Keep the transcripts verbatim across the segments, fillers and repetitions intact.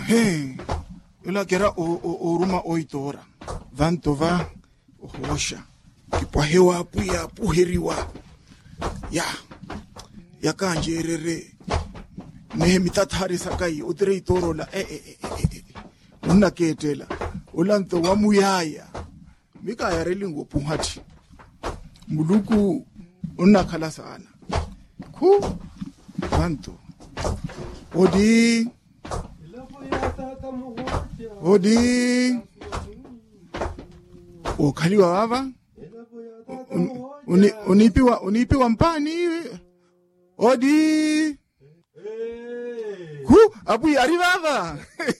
Hey, ela kera o o, o ruma oitora. Vanto va hosha. Kipahewa apu ya puheriwa. Ya. Ya kanjerere. Nehe mitathari sakai utere itoro la eh eh eh eh. Una ketela. Ulanto wa muyaya. Mika ya relingo punghati. Muluku una khala sana. Ku vanto. Odi Odi O khaliwa baba Uni unipiwa unipiwa mpani Odi Ku abu yari baba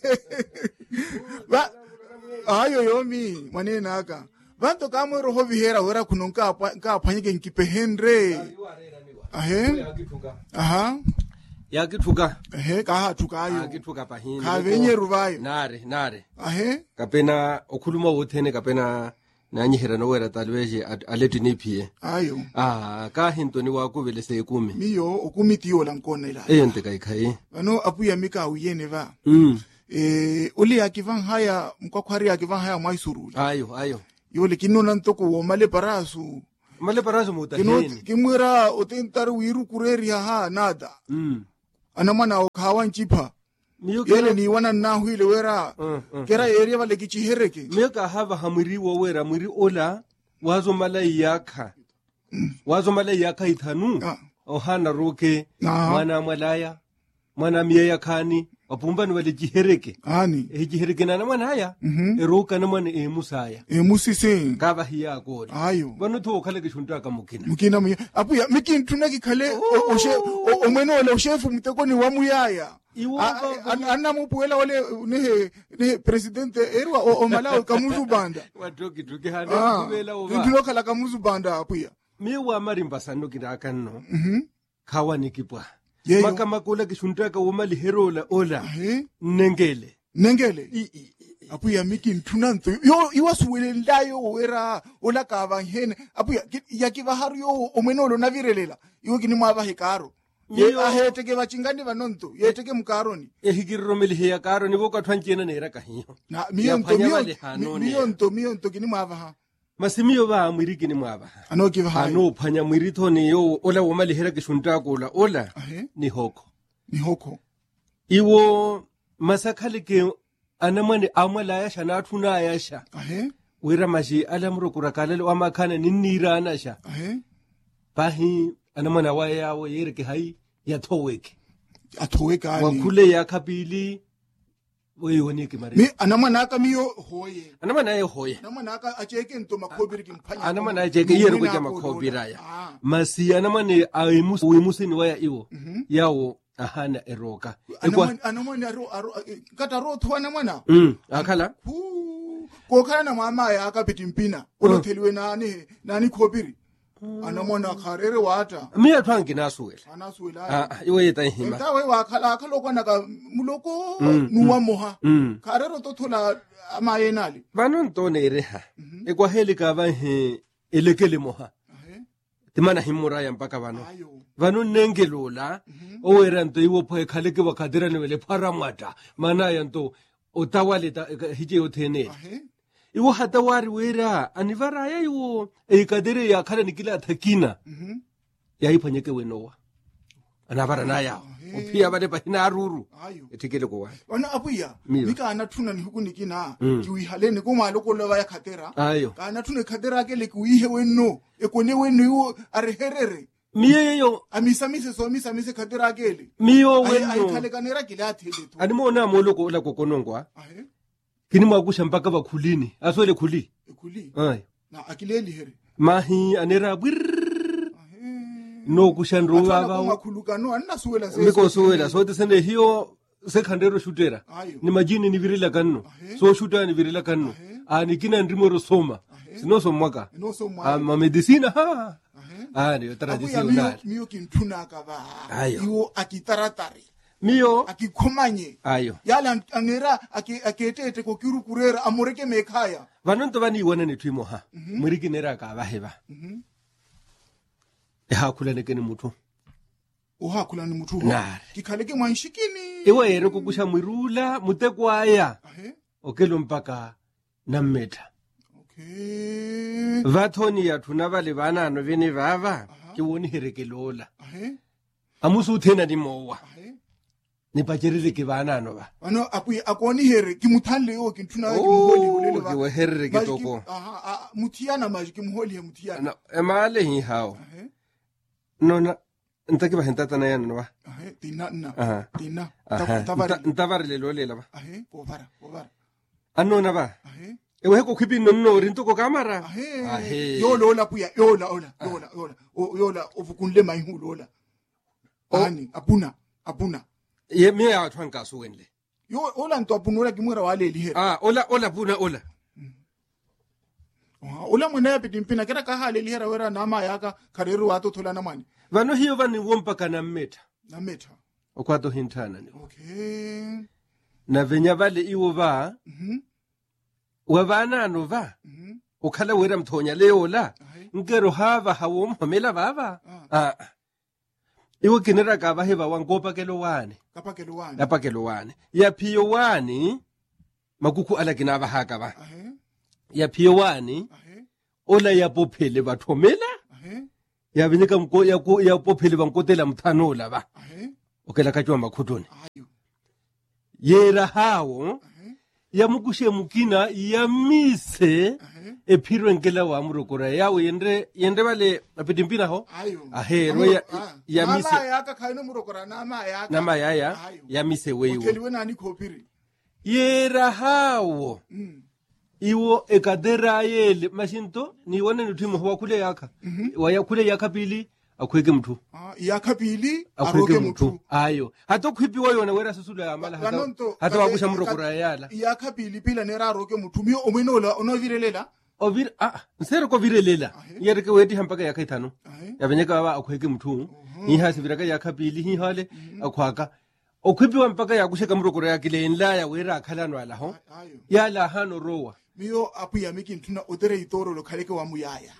Ba ayo yomi manena aka Vanto kama roho vihera wera kunonka ka phanyike nkipe Henry Ahe Aha Ya kithuka ehe ka ha thukayo ha kithuka pahini ka venye ruvayo nare nare ahe kapena okhuluma uthene kapena nanyihera nowera talweje aleti niphiye ayo ah ka hintoni wakuvele sekumi miyo okumitiyo lankona ila eyonte kaikhaye ano apuya mika uyene va mm eh uli yakivang haya mkwakhwari yakivang haya mwaisuru ayo ayo yole kinona ntoko wo male parasu male parasu mutahini kino kimwera otentari wiru kureri ha nada mm anamana okhawa nchipa yele ni wana na huile wera uh, uh, kera area vale kichihereke meka hava hamuri wo wera muri ola wazo mala yakha wazo mala yakha ithanu ah. ohana roke ah. mwana malaya mwana miya yakhani apumbani wale jihereke ani e jihereke na mwana haya mm -hmm. eroka na mwana e musaya e musise kaba hiya kodi ayo bano to khale ke shunta ka mukina mukina mu apuya mikin tunaki khale o she o mweno ole shefu mtekoni wa muyaya anna mupuela wale ne ne presidente erwa o malao kamuzu banda watoki tuki hana kubela oba ndilo kala kamuzu banda apuya miwa marimba sano kidakano mhm kawa nikipwa maka makola ke shunta ka woma liherola ola nengele nengele apuya mikin tunanto yo iwasuwele ndayo wera ola ka vanhene apuya yakiva haru yo omwenolo navirelela iwo kini mwaba hekaro ye aheteke bachingani banonto yeteke mukaroni ehigirro melihe karoni boka twanchena nera kahiyo na miyonto miyonto miyonto kini mwaba ha masimiyo ba mwiriki ni mwaba ano kiva ha ano phanya mwirito ni yo ola wo malihera ke shunta kola ola ni hoko ni hoko iwo masakhale ke anamane amala ya shana thuna ya sha ahe wira mashi alamro kurakalele wa makhana ninira anasha ahe bahi anamana wa yawo yereke hai yathoweke athoweka ani wakule yakhabili weyone ke mari mi anamana ka miyo hoye anamana ye hoye anamana ka acheke ntoma khobiri kimphanya anamana acheke yero ke makhobira ya masi anamane ayimusi wemusini waya iwo yawo ahana eroka anamana anamana ro kata ro thwana mwana mm akhala ko khala na mama ya akapiti mpina ulotheliwe nani nani khobiri anamona kharere wata miya thwangi nasuwela anasuwela ah iwe yeta hima tawe wakhala akhala kwana ka muloko nuwa moha kharero to thola amayenali banonto ne reha ekwa helika ba he elekele moha timana himura ya mpaka bano bano nengelola owera nto iwo pho ekhaleke bakadira ne wele pharamata mana ya nto otawale ta hije othene iwo hata wari wera anivara ya iwo ekadere ya khala nikila thakina mhm ya iphanyeke wenowa anavara na ya upia bale bahina aruru etikele ko wa wana apuya mika anathuna ni huku nikina kiwihaleni kuma lokho loba ya khatera kana thune khatera ke le kuihe wenno ekone wenno iwo areherere miye yo amisamise so amisamise khatera ke le miyo wenno ai khale kanera ke la thele to animona moloko la kokonongwa ahe kini mwakusha mpaka bakhulini asole khuli khuli ay na akileli here mahi anera bwir no kushandro baba makhulukano annasuwela se miko suwela so tsende hiyo sekhandero shutera ni majini ni virila kanno so shuta ni virila kanno ani kina ndimo rosoma sino somwaka ama medicina ha ani traditional miyo kintuna ka ba iwo akitaratari miyo akikhomanye ayo yala angera aketete ko kiru kurera amoreke mekhaya vanonto vani wona ne twimo ha muriki nera ka ba heba mhm e ha khula ne kene mutho uhakula ni muthu Nare. kikhaleke mwanshikini iwe ere kukusha mwirula mutekwaya ahe okelo mpaka na mmetha okay vathoni yathu na vale vanano vene vava ke woni herekelola ahe amusu uthena ni mowa ahe ni pacherile ke vanano va ano apuye akoni here ke muthanle yo ke nthuna ke moholi bolele ke we herre ke toko aha muthiana maji ke moholi he muthiana na emale hi hao ahe nona ntake ba hentata na yana ba ahe tina na aha tina aha tabari ntabare le lela ba ahe ovara ovara anona ba ahe ewe ko khipi nonno rinto ko kamara ahe ahe yo lola puya yola ola yola yola yola ovukunle mayihu lola ani apuna apuna ye me ya thwanka so wenle yo ola nto apunula ke mwera wale lihe ah ola ola puna ola ola mwana ya pitimpina kera ka hale lihe wera nama yaka kareru wato thola na mani vano hiyo vani wompa kana mmetha na metha okwato hintana ni okay na venya vale iwo va mhm wa vanano va mhm ukhala wera mthonya leyola ahe nkero hava hawo mhomela vava ah iwe kinera ka va heva wangopa kelo wane kapakelo wani lapha kelo wane ya phiyo wani makuku ala kinava haka va ahe ya phiyo wani ahe ola ya pophele bathomela ahe ya vinyeka mko ya ku ya pophele bankotela mthanola va ahe okela kachwa makhutoni ayo yera hawo ahe ya mukushe mukina ya mise ahe ephirwe nkela wa murokora yawe yendre yendre vale apitimpina ho ayo ahero ya ya nama mise yaka khaino murokora nama yaka nama yaya ayo ya mise weiwo okeliwe nani khopiri yera hawo mm iwo ekadera yele mashinto ni wona nithimo wa kule yaka wa ya kule yaka pili akhweke mthu ah yaka pili akhweke aroke mthu muthu ayo hato khwipiwa yona wera susula ya mala hata Vanonto, hata kade- wakusha murokora kade- yala yaka pili pila nera aroke muthu miyo omwenola onovirelela ovir ah nsere ko virelela yere ke wedi hampaka yaka ithano ahe yavenyeka baba akhweke mthu hi hasi viraka yakha pili hi hale akhwaka okhwipiwa mpaka yakusheka murokora yakile enla ya wera akhalanwa la ho ayo yala hano rowa miyo apuya miki nthuna odere itoro lo khaleke wa muyaya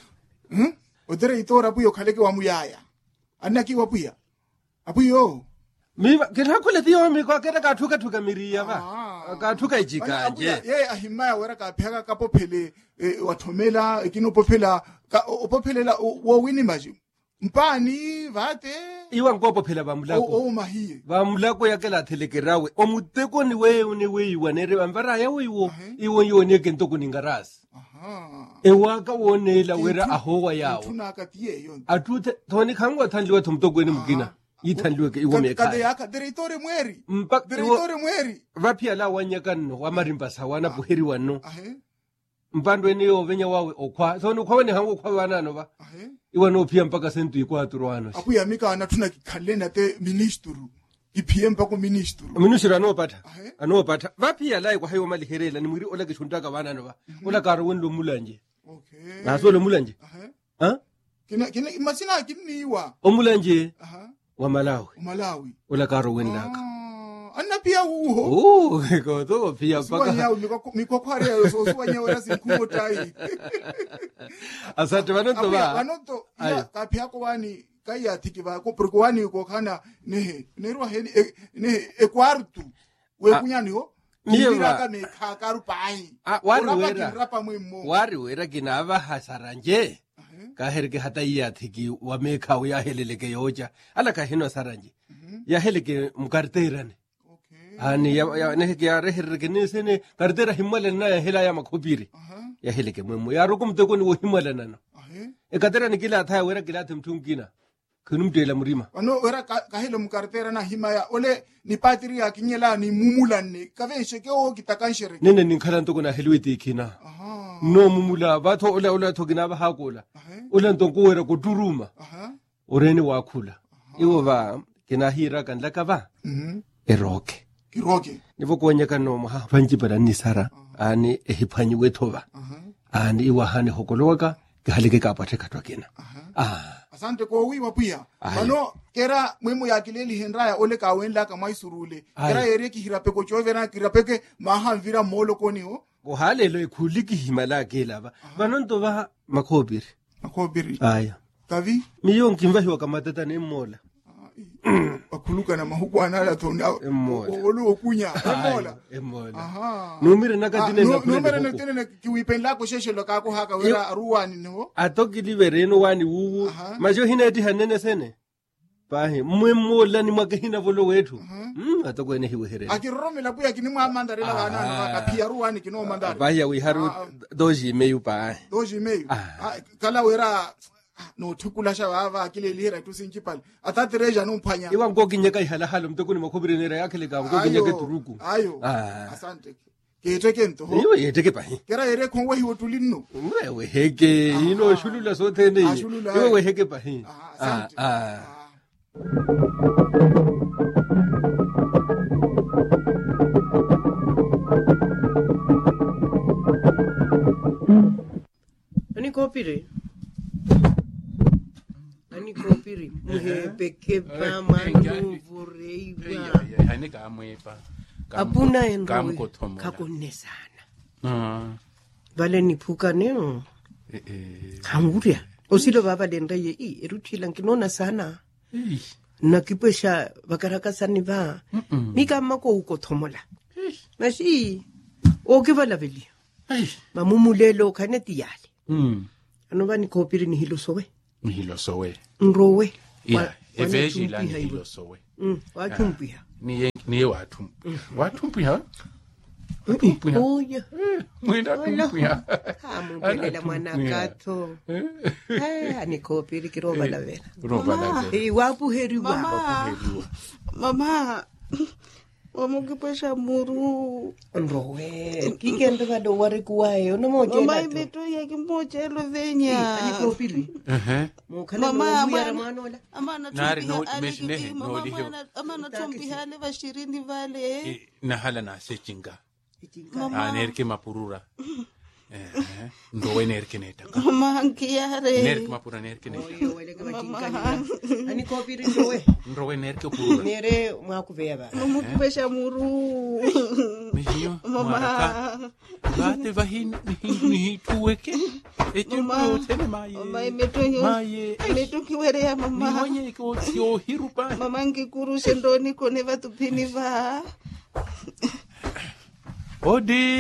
hm odere itoro apuyo khaleke wa muyaya anaki wapuya apuyo miva kithakule tiyo mikwa kera kathuka thuka miriya va Ah. kathuka Bana ijikanje apuya, ye ahimaya wera ka pheka ka pophele eh, wathomela ekino pophela ka opophelela wo wini maji mpani vate iwa nkopo phela o bamulako o mahiye bamulako yakela thelekerawe omuteko ni wewe ni wewe nere bambara ya wewo Ahe. iwo yone kento kuningarasi aha ewaka wonela wera ahowa yawo thuna ka tiye yon atuthe thoni khangwa thandliwa thumtokweni mukina yithandliwe ke iwo kade mekha yaka direktore mweri mpa direktore mweri vapia la wanyaka nno wa marimba sawana buheri wano ahe mpando ni yo venya wawe okwa thoni kwa ni hango kwa banano ba ahe iwa no pia mpaka sentu ikwatro ano apuya mika na thuna kikhalena te ministru ipm pa ko ministru minushira no pata Ahe. ano pata vapia la kwa hayo mali herela ni muri ola kishundaka banano ba ola karo wendo mulanje okay na so lo mulanje ahe ha kina kina masina kinniwa omulanje aha wa malawi umalawi ola karo wendaka ah anna pia uho oh ko to pia siwanya mpaka mikokware yayo so siwanya wera sinkumo tai asante banonto ba vanonto Ayo. ya kapya ko wani kaya tiki ba ko porque wani ko kana ne ne ro he e- ne e quarto we Ah. kunyani ho Miye Mira ba. ka ne ka karu pai Ah, wari Urapa wera. kirapa mwimo wari wera kinava hasaranje Ahe. ka herke hata iya thiki wa mekha ya heleleke yoja ala ka hino saranje ya heleke mkarterane okay ani ya ya ne ke ya reherke ni sene kartera himmala na ya hela ya makhopiri aha ya heleke mwemo ya rokum te koni wo himmala nana ahe e katera ni kila thaya wera kila thumtungina kunumtela murima wano wera ka ka helo mkartera na himaya ole ni patri ya kinyela ni mumulanne ka veshe ke o kitakanshere nene ni khala ntoko na helwete kina aha no mumula batho ola ola thokina ba hakola ahe ola ntoko wera ko turuma aha oreni wakhula iwo ba kina hira kan laka ba mhm eroke kiroke nivo kuonyeka nomo ha vanjipara nisara ani ehiphanyi wethoba aha ani iwa hani hokolowaka kehaleke kapathe katwa kena aha ah asante ko wi wapuya Aye. bano kera mwemu yakileli henraya ole ka wenla ka maisurule Aye. kera ere ki hirape ko chovera kirapeke mahamvira molo koni ho go halelo ikhuliki himala kelaba banonto ba makhobiri akobiri aya kavi miyo nkimva hiwa kamatata ne mola Wakuluka na mahukwana la tona. Olu okunya. Emola. Emola. Aha. Numire nakatine na kule. Numire nakatine kiwipenda ko sheshe lokako haka wera aruwani no. Atoki libereno wani wuwu. Majo hineti hanene sene. Pahe mwe mola ni mwakehina volo wetu. Mm atoko ene hiwe here. Akirome la buya kinimwa mandare la bana akapia ruwani kino mandare. Pahe we haru doji meyu pa. Doji meyu. Kala wera no tukula shawava akile lihera tusinchipali atatereja no mpanya iwa ngoki nyeka ihala halo mtekuni makobire nera yakile ka ngoki nyeka turuku ayo asante kete kento iwa yeteke pa kera ere konwe hiwo tulino wewe heke ino shulula sote ne iwa we heke pa hi asante ah ani kopire ani kopiri muhepeke pa manuvureiwa hanika amwepa apuna enro kakonesana ah vale nipuka neo eh eh kanguria osilo baba denda ye i eruthila nkinona sana na kipesha bakaraka sani ba mika mako ukothomola nashi o ke bala beli mamumulelo khaneti yale mm ano bani kopiri ni hilo sowe Mihilo sowe. Nrowe. Yeah, eveji la mihilo sowe. Mm, watumpiha. Niye niye watumpi. Watumpiha? Watumpiha. Oh yeah. Mwenda tumpiha. Ha mumpelela mwanakato. Eh, ani kopiri kiroba la vera. Roba la vera. Eh, wapu heriwa. Mama. Mama. Wamukipesha muru. Nrowe. Kikende bado wari kuwae. Ono moja Mama imeto ya kimoja elo venya. Ani kopiri. Eh. Mama amana. Amana Nari no tumpiha meshine no liho. amana tumpiha le bashirini vale. Na hala na sechinga. Ah nerke mapurura. Eh. Ndo nerke neta. Mama nkiare. Nerke mapura nerke neta. Oyo wele kama chinkani. Ani kopiri nrowe. Nrowe nerke purura. Nere mwakuvea ba. Wamukipesha muru. Mijo. Mama. Bate vahin ni tuweke. Echo tele maye. Mama imeto yo. Maye. Imeto kiwere ya mama. Ni wenye ko sio hirupa. Mama ngikuru sendoni kone vatupini va. Odi.